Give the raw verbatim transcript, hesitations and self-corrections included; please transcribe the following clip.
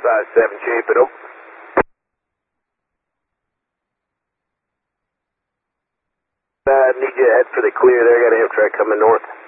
size seven, shape it up. I uh, need you to head for the clear there. Got a hip track coming north.